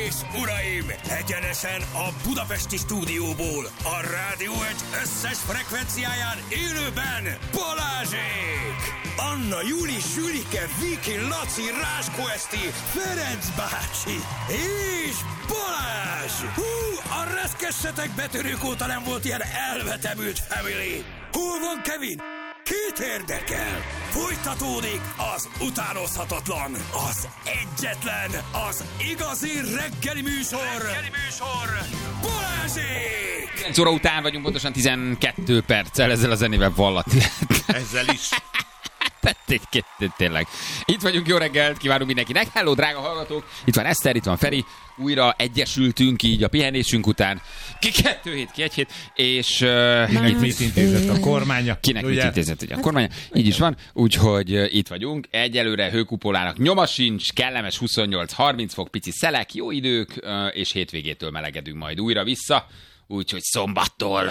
és uraim, egyenesen a budapesti stúdióból, a Rádió Egy összes frekvenciáján élőben Balázsék! Anna, Júli, Sülike, Viki, Laci, Ráskó Eszti, Ferenc bácsi és Balázs! Hú, a reszkessetek betörők óta nem volt ilyen elvetemült family! Hol van Kevin? Kit érdekel? Folytatódik az utánozhatatlan, az egyetlen, az igazi reggeli műsor, Balázsék! 9 óra után vagyunk, pontosan 12 perccel, ezzel a zenével vallat. Ezzel is. Tényleg. Itt vagyunk, jó reggelt kívánunk mindenkinek. Hello, drága hallgatók! Itt van Eszter, itt van Feri. Újra egyesültünk így a pihenésünk után. Ki 2 hét, ki 1 hét. És... mit intézett a kormánya? Kinek mit intézett ugye a kormánya? Így is van. Úgyhogy itt vagyunk. Egyelőre hőkupolának nyoma sincs, kellemes 28-30 fok, pici szelek, jó idők, és hétvégétől melegedünk majd újra vissza. Úgyhogy szombattól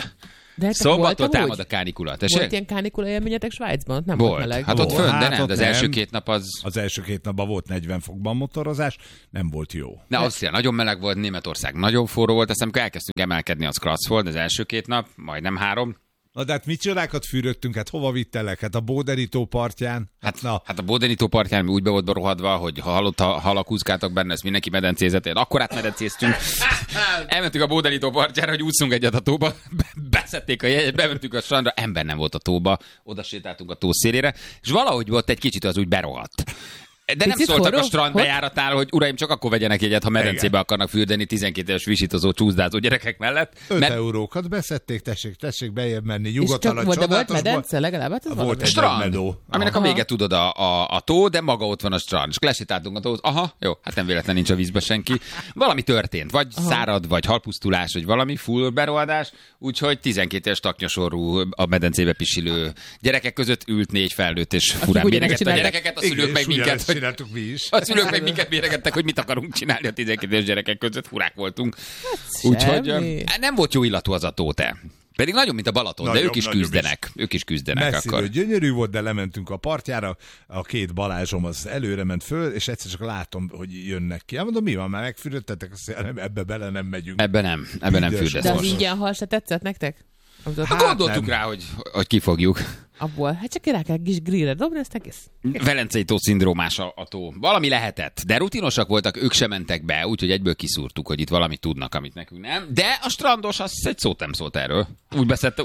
támad a kánikula. Volt ilyen kánikula élményetek Svájcban? Nem volt meleg. Hát ott fönn, de nem, ott de az első 2 nap az... Az első 2 napban volt 40 fokban motorozás, nem volt jó. De Ausztria nagyon meleg volt, Németország nagyon forró volt, aztán amikor elkezdtünk emelkedni, az klassz volt, az első 2 nap, majdnem 3. Na de hát mit csodákat fürödtünk, hát hova vittelek? Hát a Bódenító partján? Hát a Bódenító partján úgy be volt rohadva, hogy ha halott halak úszkáltak benne, ezt mindenki medencézett, akkor átmedencéztünk. Elmentünk a Bódenító partjára, hogy úszunk egyet a tóba, beszedték a jegyet, bementünk a strandra, ember nem volt a tóba, oda sétáltunk a tó szélére, és valahogy volt egy kicsit az úgy berohadt. De nem szóltak a strandbejáratnál, hogy uraim, csak akkor vegyenek jegyet, ha medencébe akarnak fürdeni 12 éves visítozó, csúszdázó gyerekek mellett. 5 eurókat beszedték, tessék bejebb menni, nyugodtan a csodálatosban. De volt medence legalább? Hát volt egy strand, aminek a vége tudod a tó, de maga ott van a strand. És lesétáltunk a tóhoz. Aha, jó, hát nem véletlen nincs a vízbe senki. Valami történt, vagy szárad, vagy halpusztulás, vagy valami full berohadás, úgyhogy 12 éves taknyasorú a medencébe pisilő gyerekek között ült 4 felnőtt, és furán méregette a gyerekeket, a szülők meg minket. Csináltuk mi is. A szülők meg minket méregettek, hogy mit akarunk csinálni a 12 éves gyerekek között, furák voltunk. Úgyhogy nem volt jó illatú az a tó, te. Pedig nagyon, mint a Balaton, nagyon, de ők is küzdenek. Ők is küzdenek. Messziről akkor. Gyönyörű volt, de lementünk a partjára, a 2 Balázsom az előre ment föl, és egyszer csak látom, hogy jönnek ki. Mondom, mi van, már megfürdöttetek, ebbe bele nem megyünk. Ebbe nem fürdesz. De az ingyen hal se tetszett nektek? Hát gondoltuk rá, hogy kifogjuk. Abból, hát csak rá kell kis grillre dobni, ezt egész. Velencei tó szindrómás a tó. Valami lehetett, de rutinosak voltak, ők sem mentek be, úgyhogy egyből kiszúrtuk, hogy itt valamit tudnak, amit nekünk nem. De a strandos, az egy szót nem szólt erről. Úgy beszedte,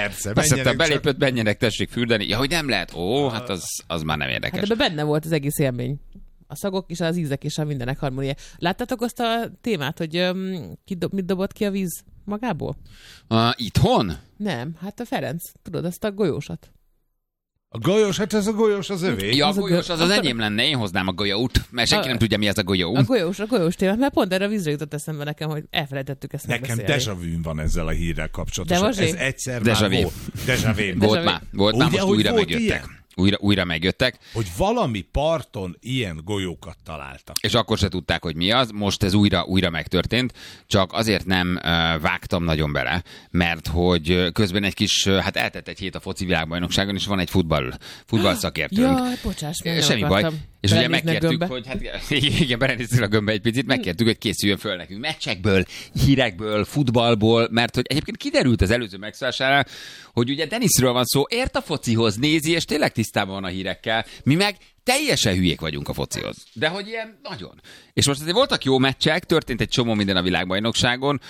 belépött, menjenek, tessék fürdeni. Ja, hogy nem lehet. Hát az már nem érdekes. Hát ebben benne volt az egész élmény. A szagok és az ízek és a mindenek harmónia. Láttátok azt a témát, hogy mit dobott ki a víz magából? Itthon? Nem, hát a Ferenc, tudod, azt a golyósat. A golyós, hát ez a golyós az övé. Ja, a golyós az enyém lenne, én hoznám a golyót, mert senki nem tudja, mi ez a golyó. A golyós témát, mert pont erre a vízre jutott eszembe nekem, hogy elfelejtettük ezt megbeszélni. Nekem déjà vu van ezzel a hírrel kapcsolatosan. Ez egyszer már volt. Déjà vu. Volt már, most újra megjöttek. Újra megjöttek. Hogy valami parton ilyen golyókat találtak. És akkor se tudták, hogy mi az. Most ez újra megtörtént. Csak azért nem vágtam nagyon bele, mert hogy közben egy kis, hát eltett egy hét a foci világbajnokságon, és van egy futball szakértőnk. Jaj, bocsáss, semmi baj. És ugye megkértük, hogy hát igen, belenéztük a gömbbe egy picit, megkértük, hogy készüljön föl nekünk meccsekből, hírekből, futballból, mert hogy egyébként kiderült az előző megszólásánál, hogy ugye Denisről van szó, ért a focihoz, nézi, és tényleg tisztában van a hírekkel. Mi meg teljesen hülyék vagyunk a focihoz. De hogy ilyen nagyon. És most azért voltak jó meccsek, történt egy csomó minden a világbajnokságon.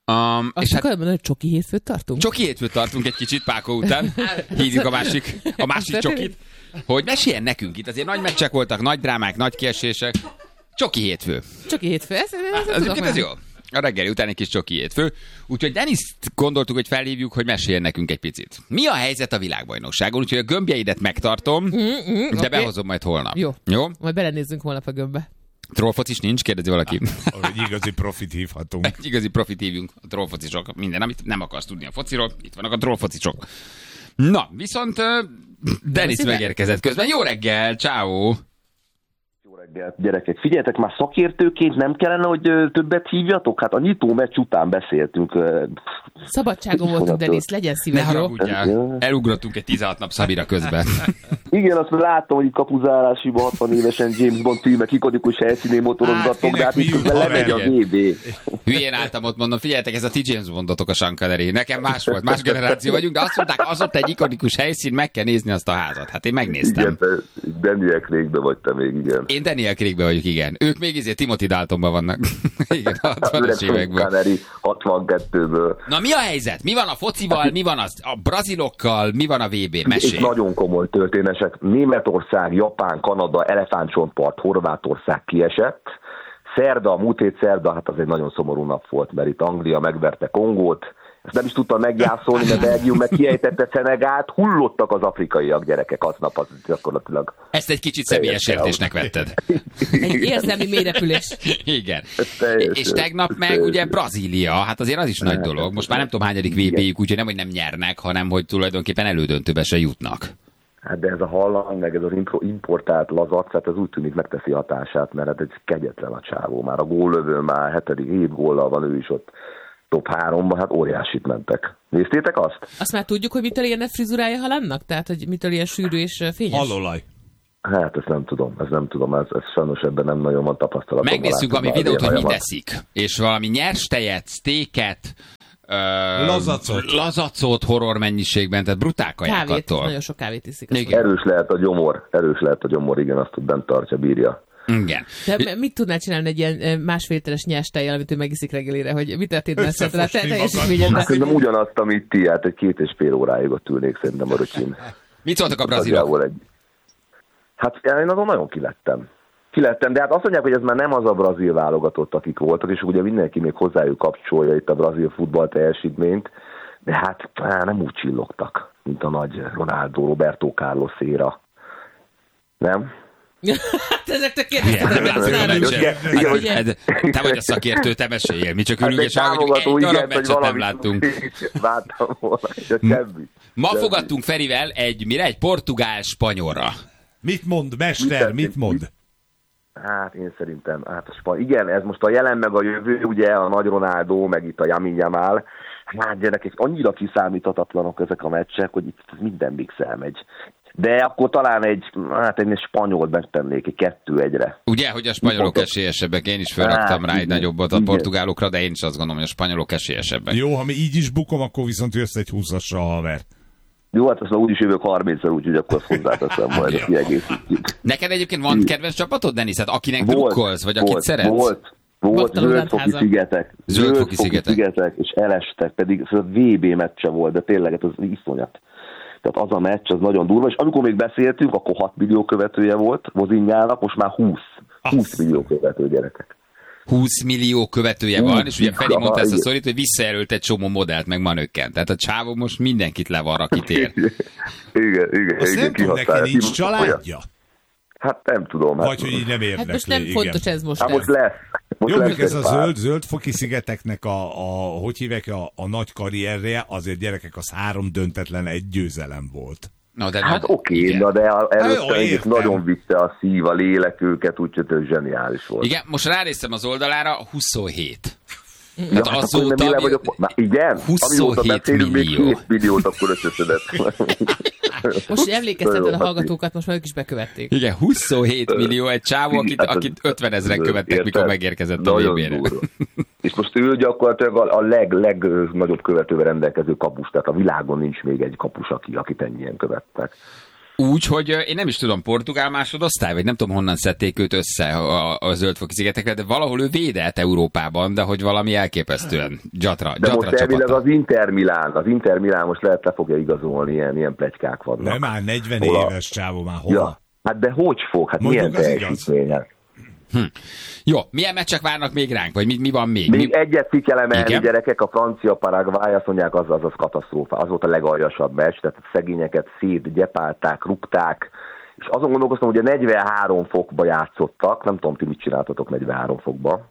És hát hogy csoki hétfőt tartunk? Csoki hétfőt tartunk egy kicsit Páko után. Hívjuk a másik csokit. Hogy meséljen nekünk itt. Azért nagy meccsek voltak, nagy drámák, nagy kiesések. Csoki hétfő. Csoki hétfő, ez jó. A reggeli után egy kis csoki hétfő. Úgyhogy Denist gondoltuk, hogy felhívjuk, hogy meséljen nekünk egy picit. Mi a helyzet a világbajnokságon? Úgyhogy a gömbjeidet megtartom, de behozom majd holnap. Jó? Majd belenézzünk holnap a gömbbe. Trollfocis nincs? Kérdezi valaki. Egy igazi profit hívhatunk. Egy igazi profit hívjunk. A trollfocisok. Minden, amit nem akarsz tudni a fociról, itt vannak a trollfocisok. Na, viszont Denis megérkezett közben. Jó reggel, ciao. reggelt, gyerekek. Figyeljetek, már szakértőként nem kellene, hogy többet hívjatok? Hát a nyitó meccs után beszéltünk. Szabadságon voltunk, Denis, legyen Ne szíved, jó? haragudjál. Elugrottunk egy 16 nap Szabira közben. Igen, azt láttam, hogy itt kapuzárásiban 60 évesen James Bond filmek ikonikus helyszínén motorozgattok, de hát itt közben lemegy a VB. Hülyén álltam ott, mondom, figyeljetek, ez a ti James Bondotok a Sean Connery. Nekem más volt, más generáció vagyunk, de azt mondták, az ott egy ikonikus helyszín, meg kell nézni azt a házat. Hát én megnéztem. Igen, Daniel Craigbe vagy te még, igen. Én Daniel Craigbe vagyok, igen. Ők még Timothy Daltonban vannak. Igen, 60-as évekből. Connery 62-ből. Na mi a helyzet? Mi van a focival, mi van a brazilokkal, mi van a VB? Mesélj. Itt nagyon komoly történések. Németország, Japán, Kanada, elefántcsontpart, Horvátország kiesett. Szerda, múlt hét szerda, hát az egy nagyon szomorú nap volt, mert itt Anglia megverte Kongót. Ezt nem is tudtam meggyászolni, mert Belgium meg kiejtette Szenegált, hullottak az afrikaiak, gyerekek, aznap az gyakorlatilag. Ezt egy kicsit személyes értésnek vetted. Egy érzelmi mélyrepülés. Igen. És tegnap meg ugye Brazília, hát azért az is nagy dolog. Most már nem tudom hányadik VB-jük, úgyhogy nem, hogy nem nyernek, hanem hogy tulajdonképpen elődöntőbe se jutnak. Hát de ez a hallang, meg ez az importált lazac, hát ez úgy tűnik megteszi hatását, mert hát egy kegyetlen a csávó. Már a góllövő már 7 góllal van ő is ott top 3-ban, hát óriásit mentek. Néztétek azt? Azt már tudjuk, hogy mitől ilyen a frizurája halannak? Tehát, hogy mitől ilyen sűrű és fényes? Hallolaj. Hát ezt nem tudom, ez sajnos ebben nem nagyon van tapasztalatom. Megnézzük valami videót, hogy mit teszik. És valami nyers tejet, sztéket, lazacot horror mennyiségben, tehát brutál kajákattól. Nagyon sok kávét iszik. Erős lehet a gyomor, igen, azt tud bent tartja, bírja. Igen. De mit tudnál csinálni egy ilyen másfél literes nyers tejjel, amit ő megiszik reggelire, hogy mit történne ezt a teljesítményedben? Szerintem ugyanazt, amit ti, hát egy 2,5 óráig ott ülnék szerintem a röcsin. Mit szóltak a brazilok? Hát én azon nagyon kilettem, de hát azt mondják, hogy ez már nem az a brazil válogatott, akik voltak, és ugye mindenki még hozzájuk kapcsolja itt a brazil futball teljesítményt, de hát nem úgy csillogtak, mint a nagy Ronaldo, Roberto Carlos éra. Nem? Hát ezek tökéletesen. Te vagy a szakértő, te meséljél. Mi csak ülünk és hallgatjuk, egy darab meccset nem láttunk. Vártam volna, de semmi. Ma fogadtunk Ferivel egy portugál-spanyolra. Mit mond, mester, mit mond? Hát én szerintem, igen, ez most a jelen meg a jövő, ugye a nagy Ronaldo, meg itt a Lamine Yamal. Hát gyerekek, annyira kiszámíthatatlanok ezek a meccsek, hogy itt minden mix elmegy. De akkor talán egy spanyolt megtennék, egy 2-1-re. Ugye, hogy a spanyolok esélyesebbek, én is felraktam rá egy nagyobbat a portugálokra, de én is azt gondolom, hogy a spanyolok esélyesebbek. Jó, ha mi így is bukom, akkor viszont jössz egy 20-asra, haver. Jó, hát aztán úgyis jövök 30-ra, úgyhogy akkor azt hozzáteszem majd, a kiegészítjük. Neked egyébként van kedvenc csapatod, Denis? Hát akinek drukkolsz, vagy akit szeretsz? Volt Zöldfoki szigetek, és elestek, pedig a VB meccse volt, de tényleg ez az iszonyat. Tehát az a meccs, az nagyon durva, és amikor még beszéltünk, akkor 6 millió követője volt Vozinjának, most már 20 millió követő, gyerekek. 20 millió követője van, és ugye Feri mondta ezt a szorít, hogy visszajelölt egy csomó modellt, meg manökken. Tehát a csávó most mindenkit levar, akit ér. Igen. Azt nem tudom, neki nincs családja? Hát nem tudom. Vagy hogy így nem érdekli. Hát most nem fontos ez most. Hát most lesz. Jó, még ez a zöldfoki szigeteknek hogy hívják, a nagy karrierje, azért gyerekek, az 3 döntetlen, 1 győzelem volt. No, de hát oké, de előtte nagyon vitte a szív, a lélek őket, úgyhogy ez zseniális volt. Igen, most ránéztem az oldalára, 27. Hát azóta... Igen? 27 millió. Még 2 milliót akkor összeszedett. Most emlékezteted a hallgatókat, most már ők is bekövették. Igen, 27 millió egy csávó, akit 50 000 követtek, mikor megérkezett a VB-re. És most ő gyakorlatilag a legnagyobb követővel rendelkező kapus, tehát a világon nincs még egy kapus, akit ennyien követtek. Úgy, hogy én nem is tudom, portugál másodosztály, vagy nem tudom, honnan szedték őt össze a Zöldfoki szigetekre, de valahol ő védelt Európában, de hogy valami elképesztően gyatra de most elvileg az Inter Milán most lehet le fogja igazolni, ilyen pletykák vannak. Nem, már 40 éves csávó, már hol? Ja, hát de hogy fog? Hát mondjuk milyen teljesítmények? Jó, milyen meccsek várnak még ránk, vagy mi van még? Még egyet ki kell emelni, gyerekek, a francia Paraguay, azt mondják, az katasztrófa. Az volt a legaljasabb meccs, tehát a szegényeket szétgyepálták, rúgták, és azon gondolkoztam, hogy a 43 fokba játszottak, nem tudom, ti mit csináltatok 43 fokba.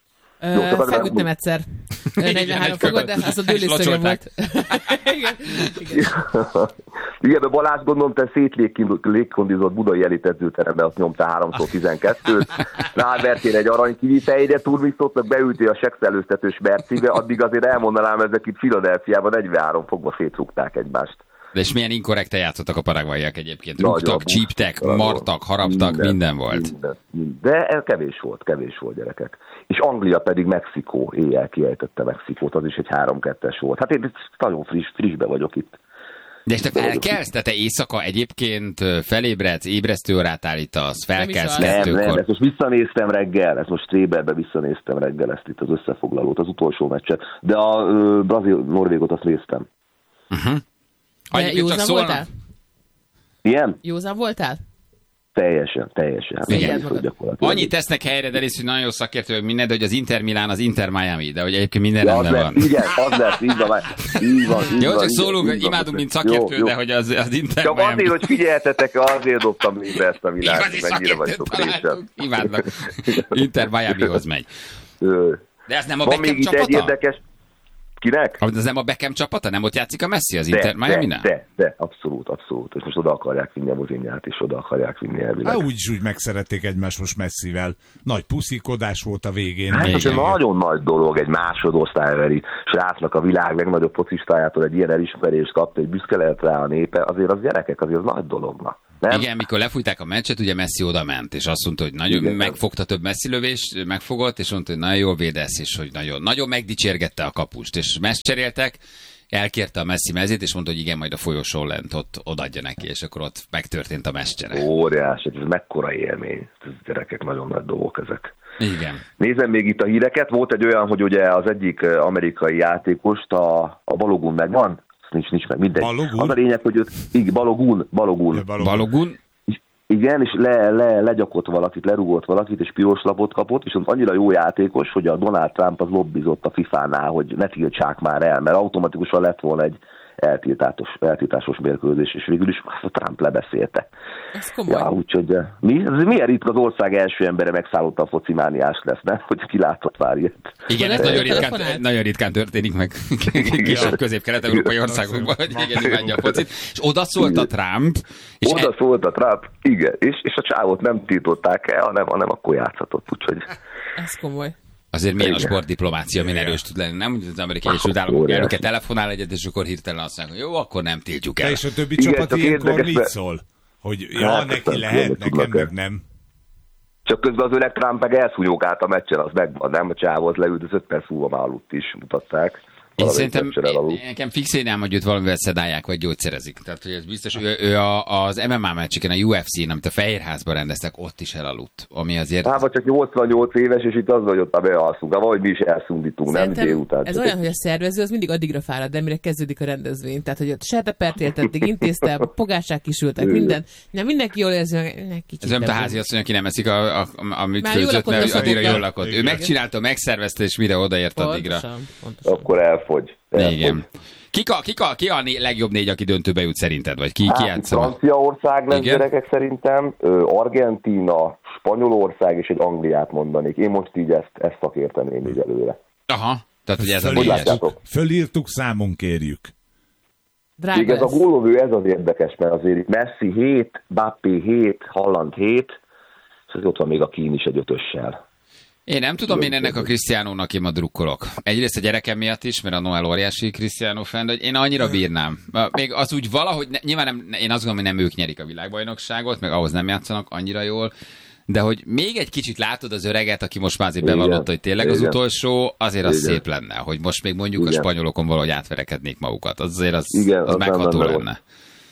Feküdtem egyszer 43 fokot, de az a dőlészögem volt. Igen, de Balázs, gondolom, te légkondizott budai elitedzőteremben, azt nyomtál 3x12-t, rávertél egy aranykivitejre, turmixot, beültél a sekszelőztetős Mercibe, addig azért elmondanám, ezek itt Philadelphiában 43 fokba szétrúgták egymást. De és milyen inkorrekten játszottak a paragvaiak egyébként? Rúgtak, csíptek, martak, haraptak, minden volt. De kevés volt gyerekek. És Anglia pedig Mexikó, éjjel kiejtette Mexikót, az is egy 3-2-es volt. Hát én nagyon frissbe vagyok itt. De és te felkelsz, te éjszaka egyébként felébredsz, ébresztőórát állítasz, felkelsz kettőkor. Nem, ezt most visszanéztem reggel, ezt most Tréberbe visszanéztem reggel, ezt itt az összefoglalót, az utolsó meccset, de a Brazil-Norvégot azt néztem. De józan voltál? Igen? Józan voltál? Teljesen. Annyit tesznek helyre, de hogy nagyon jó szakértő, hogy minden, de hogy az Inter Milán, az Inter Miami, de hogy egyébként minden rendben van. Igen, az lesz, így van. Jó, csak szólunk, imádunk, mint szakértő, jó. De hogy az Inter csak Miami. azért, hogy figyeltetek, azért dobtam mindre ezt a világot, mennyire vagytok részem. Imádlak. Inter Miamihoz megy. De ez nem a Beckham Beckham csapata? Egy érdekes... Kinek? Ez nem a Beckham csapata? Nem ott játszik a Messi az Inter Miami-nál? De, abszolút. És most oda akarják vinni a Mozinját, és oda akarják vinni elvileg. Úgyis úgy megszerették egymást most Messivel. Nagy puszikodás volt a végén. Hát ez nagyon nagy dolog egy másodosztálybeli srácnak a világ legnagyobb focistájától egy ilyen elismerést kapta, egy büszke lehet rá a népe, azért az gyerekek, azért az nagy dolognak. Nem? Igen, mikor lefújták a meccset, ugye Messi oda ment, és azt mondta, hogy nagyon megfogta több Messi lövést, megfogott, és mondta, hogy nagyon jól védesz, és hogy nagyon megdicsérgette a kapust, és meccs cseréltek, elkérte a Messi mezét, és mondta, hogy igen, majd a folyosón lent ott odaadja neki, és akkor ott megtörtént a meccscsere. Óriás, ez mekkora élmény. Ez gyerekek, nagyon nagy dolgok ezek. Igen. Nézem még itt a híreket, volt egy olyan, hogy ugye az egyik amerikai játékost, a Balogun megvan? Nincs meg, mindegy. Balogun? Az a lényeg, hogy őt, Balogun. Igen, és legyakott valakit, lerúgott valakit, és piros lapot kapott, viszont annyira jó játékos, hogy a Donald Trump az lobbizott a FIFA-nál, hogy ne tiltsák már el, mert automatikusan lett volna egy eltiltásos mérkőzés, és végül is a Trump lebeszélte. Ez komoly. Ja, úgyhogy milyen ritka az ország első embere megszállotta a focimániás lesz, nem? Hogy ki látott már ilyet. Igen, ez nagyon ritkán történik meg kisebb közép-kelet-európai országokban, hogy igen, imádja a focit. És oda szólt a Trump. Oda szólt a Trump, igen, és a csávot nem tiltották el, hanem akkor játszhatott, úgyhogy... Ez komoly. Azért milyen a sportdiplomácia, milyen erős tud lenni, nem? Az Amerikai Egyesült Államok elnöke telefonál egyet, és akkor hirtelen azt mondja, hogy jó, akkor nem tiltjuk el. És a többi csapat ilyenkor mit szól? Hogy neki lehet, nekem meg nem. Csak közben az öreg Trump meg elszúnyókált a meccsen, az megvan, nem? A csávot leült, az 5 perc múlva már aludt is mutatták. Én szerintem nekem fixénám, hogy őt valamivel szedálják, vagy gyógyszerezik. Tehát, hogy ez biztos, ő az MMA meccseken, a UFC-n, amit a Fehérházban rendeztek, ott is elaludt. Ami azért... Hát, vagy csak 88 éves, és itt az, hogy ott bealszunk. Vagy mi is elszundítunk, nem délután. Ez olyan, hogy a szervező az mindig addigra fárad, de mire kezdődik a rendezvény. Tehát, hogy ott sertepert eddig intézte, pogácsák kisültek, minden. Nem, mindenki jól érzi, ez nem a házi asszony, aki nem eszik, amit főzött, mert addigra jól lakott. Ő megcsinálta, megszervezte, és mire odaért addigra. Pontosan. Akkor elfogy. Igen. Ki a legjobb 4, aki döntőbe jut szerinted? Vagy ki játszol? Franciaország lesz gyerekek szerintem, Argentína, Spanyolország és egy Angliát mondanék. Én most így ezt szakérteném így előre. Aha, tehát hogy ez a 4-es. Fölírtuk, számon kérjük. Igen, ez a gólövő, ez az érdekes, mert azért itt Messi 7, Mbappé 7, Haaland 7, és ott van még a Kín is egy 5-össel. Én nem tudom, én ennek a Cristianónak én ma drukkolok. Egyrészt a gyerekem miatt is, mert a Noel óriási Cristiano fan, de én annyira bírnám. Még az úgy valahogy, nyilván én azt gondolom, hogy nem ők nyerik a világbajnokságot, meg ahhoz nem játszanak annyira jól, de hogy még egy kicsit látod az öreget, aki most már azért bevallotta, hogy tényleg az utolsó, azért az szép lenne, hogy most még mondjuk a spanyolokon valahogy átverekednék magukat. Azért az megható lenne.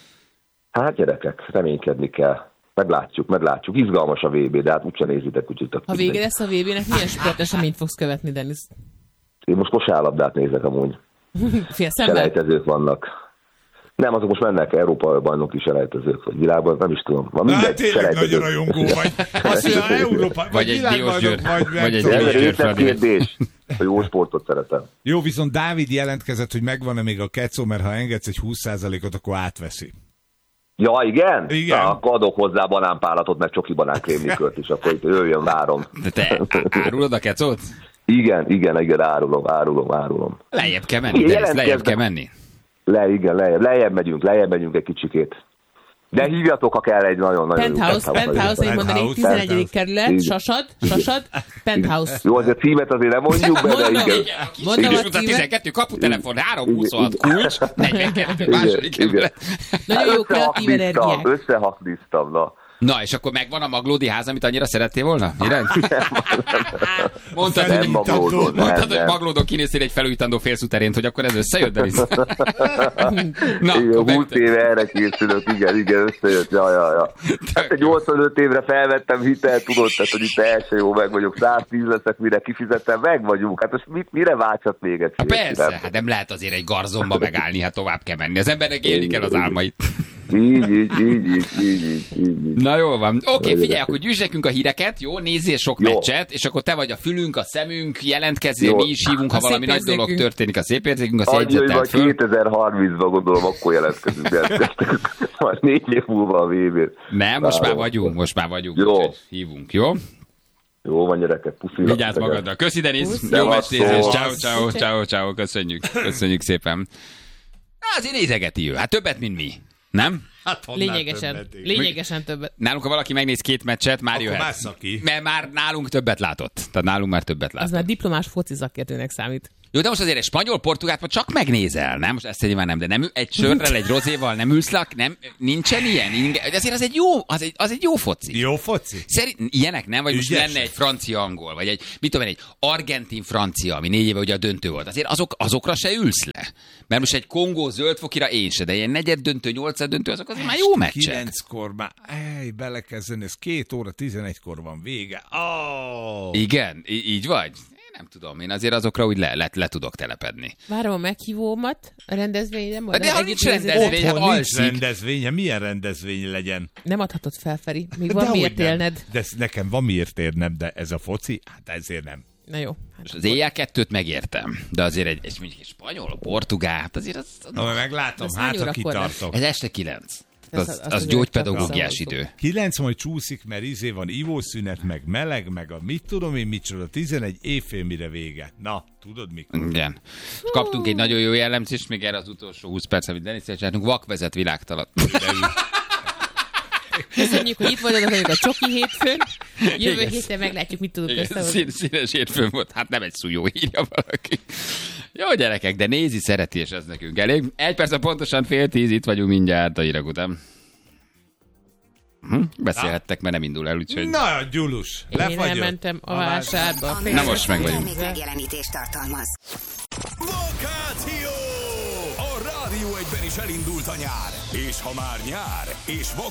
Hát gyerekek, reménykedni kell. Meglátjuk. Izgalmas a VB, de hát úgyse nézitek, úgyhogy... Ha vége lesz a VB-nek, milyen sporteseményt fogsz követni, Denis? Én most kosárlabdát nézek amúgy. Selejtezők vannak. Nem, azok most mennek Európa bajnoki selejtezők, vagy világban, nem is tudom. Hát tényleg nagyon rajongó vagy. Azt mondja, Európa, vagy világbajnok vagy egy Diós kérdés. A jó sportot szeretem. Jó, viszont Dávid jelentkezett, hogy megvan-e még a kecó, mert ha engedsz egy 20%-ot, akkor átveszi. Ja, igen? Igen. Na, akkor adok hozzá banánpálatot, meg csoki banánkrémlikört is, akkor itt jöjjön, várom. De te árulod a kecót? Igen, árulom. Lejjebb kell menni, Denis, lejjebb kell menni. Lejjebb megyünk egy kicsikét. De hívjatok, ha kell egy nagyon-nagyon... Penthouse, én mondanék, 11. kerület, Sasad, Penthouse. Jó, az a címet azért nem mondjuk be, de igen. Mondom a címet. 12, kaputelefon, 326 kulcs, 42, második kerület. Nagyon jó kreatív energiák. Összehakniztam, na. Na, és akkor megvan a Maglódi ház, amit annyira szerettél volna? Mondtad, Nem Maglódon, hogy Maglódon kinéztél egy felújítandó félszuterént, hogy akkor ez összejött, de vissza. Na, igen, 20 éve erre készülök, igen, összejött, ja. Hát egy 85 évre felvettem hitelt, tudod, tehát, hogy itt első jó meg vagyok, 110 leszek, mire kifizettem, meg vagyunk. Hát most mire váltsat még egy persze, hát nem lehet azért egy garzonba megállni, hát tovább kell menni. Az embernek élni kell az álmait. Így. Na jól van. Oké, figyelj, akkor gyűjtsd nekünk a híreket, jó? Nézzél sok meccset, és akkor te vagy a fülünk, a szemünk, jelentkezzél, mi is hívunk, ha valami nagy dolog történik, a szép érzékünk, azt jegyzetel föl. 2030-ban gondolom, akkor jelentkezünk. Majd 4 év múlva a VB-t. Nem, most már vagyunk. Jó. Hívunk, jó? Jó van, gyerekek, puszi. Vigyázz magadra. Köszi, Denis. Jó meccsnézés. Ciao. Köszönjük szépen. Azért nézegeti ő. Hát többet, mint mi. Nem? Hát Lényegesen többet. Nálunk, ha valaki megnéz 2 meccset, már jöhet. Mert már nálunk többet látott. Tehát nálunk már többet látott. Az már diplomás foci szakértőnek számít. Jó, de most azért egy spanyol-portugát csak megnézel, nem? Most ezt nyilván nem, de nem egy sörrel, egy rozéval nem ülsz le, nem? Nincsen ilyen? De azért az egy jó foci. Jó foci? Ilyenek nem? Vagy Ügyes. most lenne egy francia-angol, vagy egy, mit tudom én, egy argentin-francia, ami 4 éve ugye a döntő volt. Azért azokra se ülsz le. Mert most egy Kongó zöldfokira én se, de ilyen 4. döntő, 8. döntő, azok azért már jó meccsek. 9-kor már, belekezdeni, ez 2 óra 11-kor van vége. Igen, így vagy? Nem tudom, én azért azokra úgy le tudok telepedni. Várom a meghívómat, a rendezvényre. De ha nincs rendezvény, hát nincs alszik. rendezvénye, milyen rendezvény legyen? Nem adhatod fel, Feri. Még van miért élned. De nekem van miért érnem, de ez a foci, hát ezért nem. Na jó. Most az éjjel 2-t megértem, de azért egy spanyol, a portugál, hát azért az... Na, meglátom, hát ha kitartok. Ez este 9. Az gyógypedagógiás idő. 9 majd csúszik, mert van ivószünet, meg meleg, meg a mit tudom én micsoda, 11 évfél mire vége. Na, tudod mikor? Igen. És kaptunk egy nagyon jó jellemzést, még erre az utolsó 20 perc, amit Denis csináltunk, vakvezet világtalan. Köszönjük, hogy itt voltatok a Csoki hétfőn. Jövő héten meglátjuk, mit tudunk összehozni. Színes hétfőn volt, hát nem egy szújó, írja valaki. Jó gyerekek, de nézi, szereti, és ez nekünk elég. 1 perc, pontosan 9:30, itt vagyunk mindjárt a hírek után. Beszélhettek, mert nem indul el, úgyhogy... Na, Gyulus, lefagyott. Én elmentem a vásárba. Na most meg vagyunk. Megjelenítést tartalmaz. Vakáció! A Rádió 1-ben is elindult a nyár. És ha már nyár, és